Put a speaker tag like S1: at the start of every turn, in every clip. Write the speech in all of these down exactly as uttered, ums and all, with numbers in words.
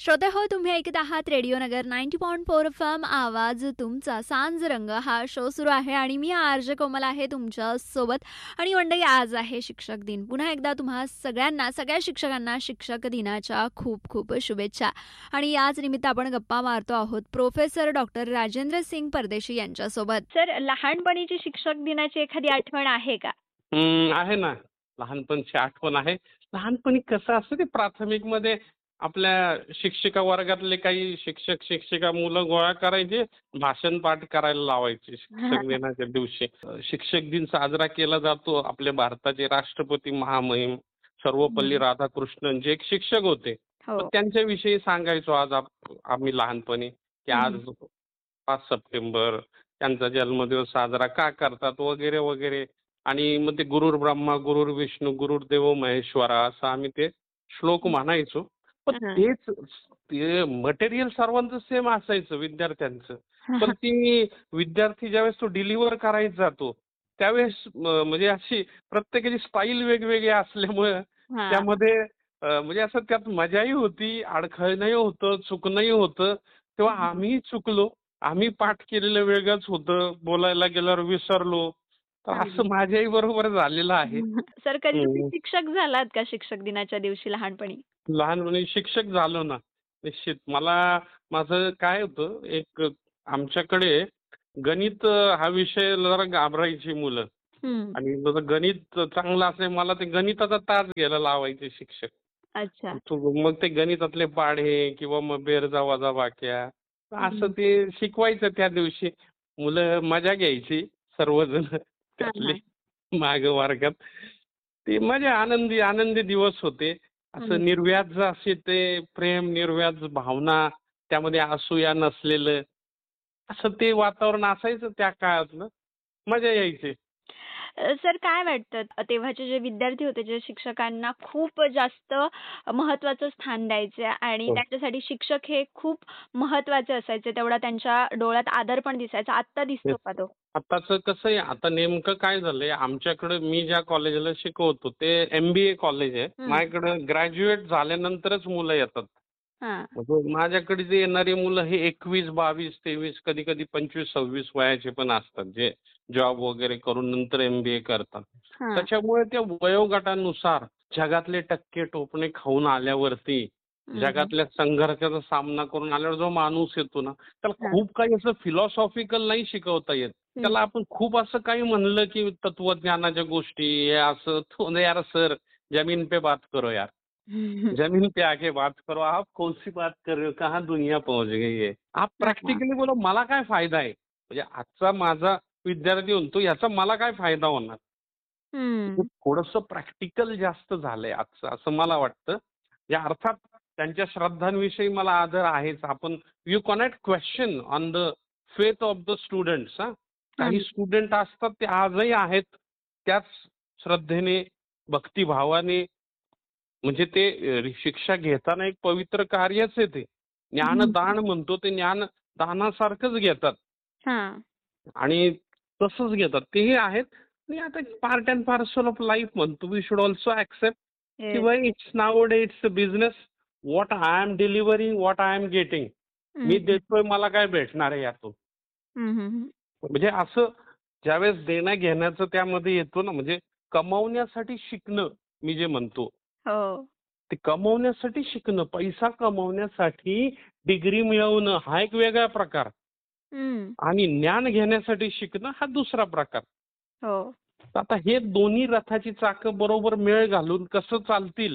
S1: श्रोते हो, तुम्ही ऐकत आहात रेडिओ नगर नव्वद पॉइंट चार एफ एम आवाज तुमचा. सांज रंग हा शो सुरू आहे आणि मी आरजे कोमल आहे तुमच्या सोबत. आणि मंडळी, आज आहे शिक्षक दिन. पुन्हा एकदा तुम्हा सगळ्यांना, सगळ्या शिक्षकांना शिक्षक दिनाच्या खूप खूप शुभेच्छा. आणि याच निमित्त आपण गप्पा मारतो आहोत प्रोफेसर डॉक्टर राजेंद्र सिंग परदेशी यांच्यासोबत. सर, लहानपणीची शिक्षक दिनाची एखादी आठवण आहे का?
S2: हं, आहे ना. लहानपणची आठवण आहे. लहानपणी कसं असतं ते प्राथमिकमध्ये आपल्या शिक्षिका वर्गातले काही शिक्षक, शिक्षिका मुलं गोळा करायचे, भाषण पाठ करायला लावायचे शिक्षक दिनाच्या दिवशी. अ, शिक्षक दिन साजरा केला जातो. आपले भारताचे राष्ट्रपती महामहिम सर्वपल्ली
S1: हं.
S2: राधाकृष्णन जे एक शिक्षक होते. तर
S1: हो.
S2: त्यांच्याविषयी सांगायचो आज आप आम्ही लहानपणी, की
S1: हं,
S2: आज
S1: हं.
S2: पाच सप्टेंबर त्यांचा जन्मदिवस साजरा का करतात वगैरे वगैरे. आणि मग ते गुरुर ब्रह्मा, गुरुर विष्णू, गुरुर्देव महेश्वरा असं आम्ही ते श्लोक म्हणायचो. पण
S1: हां.
S2: तेच ते मटेरियल सर्वांचं सेम असायचं विद्यार्थ्यांचं. पण ती विद्यार्थी ज्यावेळेस तो डिलिव्हर करायचा जातो त्यावेळेस म- म्हणजे अशी प्रत्येकाची स्टाईल वेगवेगळी असल्यामुळे
S1: हां.
S2: त्यामध्ये अ, म्हणजे असं त्यात मजाही होती, अडखळणंही होतं, चुकणंही होतं. तेव्हा आम्हीही चुकलो. आम्ही पाठ केलेलं वेगळंच होतं, बोलायला गेल्यावर विसरलो. तर
S1: हं.
S2: असं माझ्याही बरोबर झालेलं आहे.
S1: सर, कधी तुम्ही
S2: हं.
S1: शिक्षक झालात का शिक्षक दिनाच्या दिवशी लहानपणी?
S2: लहानपणी शिक्षक झालो ना. निश्चित. मला माझं काय होतं, एक आमच्याकडे गणित अ, हा विषय जरा घाबरायची मुलं.
S1: हं.
S2: आणि माझं गणित चांगलं असल्यामुळे मला ते गणिताचा तास घ्यायला लावायचे शिक्षक.
S1: अच्छा.
S2: तो मग ते गणितातले पाढे किंवा मग बेरजा वजाबाक्या असं
S1: हं.
S2: ते शिकवायचं त्या दिवशी. मुलं मजा घ्यायची सर्वजण
S1: हां,
S2: त्यातले
S1: हां.
S2: माग वर्गात. ते मजा आनंदी आनंदी दिवस होते.
S1: हं.
S2: असं निर्व्याज असे ते प्रेम, निर्व्याज भावना, त्यामध्ये असूया नसलेलं असं ते वातावरण असायचं त्या काळातलं. मजा यायची.
S1: अ, सर, काय वाटतं, अ, तेव्हाचे जे विद्यार्थी होते, जे शिक्षकांना खूप जास्त महत्त्वाचं स्थान द्यायचे आणि
S2: हो.
S1: त्यांच्यासाठी शिक्षक हे खूप महत्त्वाचे असायचे. तेवढा त्यांच्या डोळ्यात आदर पण दिसायचा. आत्ता दिसतो
S2: तेच.
S1: का तो?
S2: आताचं कसं आहे, आता नेमकं काय झालंय आमच्याकडे, मी ज्या कॉलेजला शिकवतो ते एमबीए कॉलेज आहे.
S1: हं.
S2: माझ्याकडे ग्रॅज्युएट झाल्यानंतरच मुलं येतात.
S1: हां.
S2: म्हणजे माझ्याकडे जे येणारी मुलं हे एकवीस, बावीस, तेवीस, कधी कधी पंचवीस, सव्वीस वयाचे पण असतात, जे जॉब वगैरे करून नंतर एमबीए करतात.
S1: हां.
S2: त्याच्यामुळे त्या वयोगटानुसार जगातले टक्के टोपणे खाऊन आल्यावरती,
S1: हं, हं.
S2: जगातल्या संघर्षाचा सामना करून आल्यावर जो माणूस येतो ना, त्याला
S1: हां.
S2: खूप काही असं फिलॉसॉफिकल नाही शिकवता येत.
S1: हं.
S2: त्याला आपण खूप असं काही म्हणलं की तत्वज्ञानाच्या गोष्टी हे असं, तो ना यार सर, जमीन पे बात करो यार, जमीन पे आके बात करो, आप कौन सी बात कर रहे हो, कहाँ दुनिया पहुंच गई है. आप
S1: हां, हां.
S2: प्रॅक्टिकली बोला, मला काय फायदा आहे, म्हणजे आजचा माझा विद्यार्थी म्हणतो याचा मला काय फायदा होणार.
S1: हं.
S2: थोडंसं प्रॅक्टिकल जास्त झालंय आजचं असं मला वाटतं. या अर्थात त्यांच्या श्रद्धांविषयी मला आदर आहेच. आपण you Connaught question on the faith of the students. हा, काही
S1: हं.
S2: स्टुडंट असतात ते आजही आहेत त्याच श्रद्धेने, भक्तिभावाने. म्हणजे ते अ, शिक्षा घेताना एक पवित्र कार्यच आहे ते.
S1: हं.
S2: ज्ञानदान म्हणतो ते ज्ञानदानासारखंच घेतात.
S1: हां.
S2: आणि तसंच घेतात तेही आहेत. आणि आता part and parcel of life म्हणतो. वी शुड ऑल्सो ऍक्सेप्ट की
S1: yes.
S2: By its now day it's business. What I am delivering, what I am getting.
S1: हं,
S2: मी
S1: हं.
S2: देतोय, मला काय भेटणार आहे यातून.
S1: हं, हं, हं.
S2: म्हणजे असं ज्यावेळेस देणं घेण्याचं त्यामध्ये येतो ना, म्हणजे कमावण्यासाठी शिकणं, मी जे म्हणतो
S1: हो.
S2: ते कमवण्यासाठी शिकणं, पैसा कमवण्यासाठी डिग्री मिळवणं हा एक वेगळा प्रकार.
S1: हं.
S2: आणि ज्ञान घेण्यासाठी शिकणं हा दुसरा प्रकार.
S1: हो.
S2: तर आता हे दोन्ही रथाची चाकं बरोबर मेळ घालून कसं चालतील,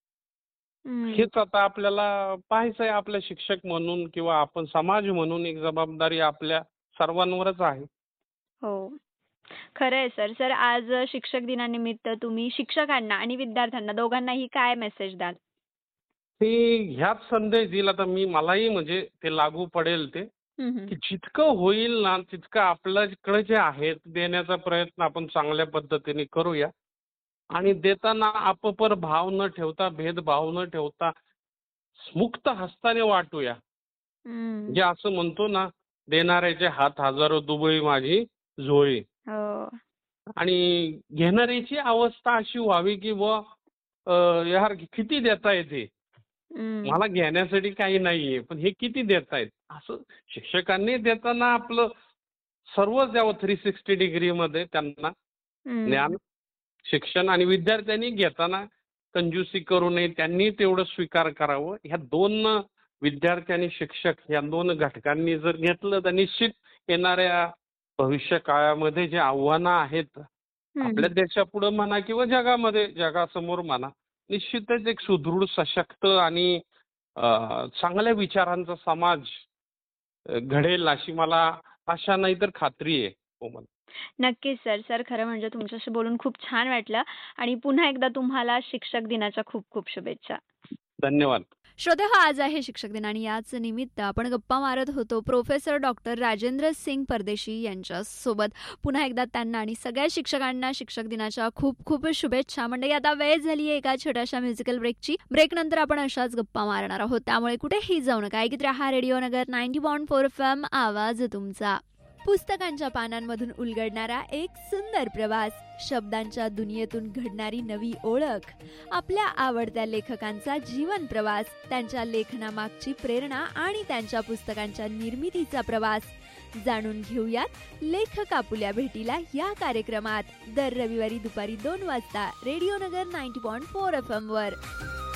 S1: हं.
S2: हेच आता आपल्याला पाहायचं आहे. आपल्या शिक्षक म्हणून किंवा आपण समाज म्हणून एक जबाबदारी आपल्या सर्वांवरच आहे.
S1: हो. खरं आहे सर. सर, आज शिक्षक दिनानिमित्त तुम्ही शिक्षकांना आणि विद्यार्थ्यांना दोघांनाही काय मेसेज द्याल?
S2: ते ह्याच संदेश दिला तर मी मलाही म्हणजे ते लागू पडेल ते,
S1: हं, हं.
S2: की जितकं होईल ना तितकं आपल्याकडे जे आहे ते देण्याचा प्रयत्न आपण चांगल्या पद्धतीने करूया. आणि देताना अपपर भाव न ठेवता, भेदभाव न ठेवता मुक्त हस्ताने वाटूया.
S1: हं.
S2: म्हणजे असं म्हणतो ना, देणाऱ्याचे हात हजारो दुबळी माझी झोळी.
S1: हो.
S2: आणि घेणाऱ्याची अवस्था अशी व्हावी की बुवा, अ, यार किती देता येते,
S1: हम्म.
S2: मला घेण्यासाठी काही नाहीये, पण हे किती देतायत असं शिक्षकांनी देताना आपलं सर्वच द्यावं थ्री सिक्स्टी डिग्रीमध्ये त्यांना ज्ञान,
S1: हम्म.
S2: शिक्षण, आणि विद्यार्थ्यांनी घेताना कंजूसी करू नये, त्यांनी तेवढं स्वीकार करावं. ह्या दोन विद्यार्थी आणि शिक्षक या दोन घटकांनी जर घेतलं तर निश्चित येणाऱ्या भविष्य काळामध्ये जे आव्हानं आहेत आपल्या
S1: हम्म.
S2: देशापुढं म्हणा किंवा जगामध्ये जगासमोर म्हणा, निश्चितच एक सुदृढ, सशक्त आणि अ, चांगल्या विचारांचा समाज अ, घडेल अशी मला आशा नाही तर खात्री आहे. कोमल.
S1: नक्कीच सर. सर खरं म्हणजे तुमच्याशी बोलून खूप छान वाटलं आणि पुन्हा एकदा तुम्हाला शिक्षक दिनाच्या खूप खूप शुभेच्छा.
S2: धन्यवाद.
S1: श्रोतेहो, आज आहे शिक्षक दिन आणि याच निमित्त आपण गप्पा मारत होतो प्रोफेसर डॉक्टर राजेंद्र सिंग परदेशी यांच्या सोबत. पुन्हा एकदा त्यांना आणि सगळ्या शिक्षकांना शिक्षक दिनाच्या खूप खूप शुभेच्छा. मंडळी, आता वेळ झाली आहे एका छोट्याशा म्युझिकल ब्रेकची. ब्रेक नंतर आपण अशाच गप्पा मारणार आहोत, त्यामुळे कुठेही जाऊ नका. ऐकत रहा रेडिओ नगर ninety point four F M, आवाज तुमचा. पुस्तकांच्या पानांमधून उलगडणारा एक सुंदर प्रवास, शब्दांच्या दुनियेतून घडणारी नवी ओळख, आपल्या आवडत्या लेखकांचा जीवन प्रवास, त्यांच्या लेखनामागची प्रेरणा आणि त्यांच्या पुस्तकांच्या निर्मितीचा प्रवास जाणून घेऊयात लेखक आपुल्या भेटीला या कार्यक्रमात दर रविवारी दुपारी दोन वाजता रेडिओ नगर ninety point four F M वर.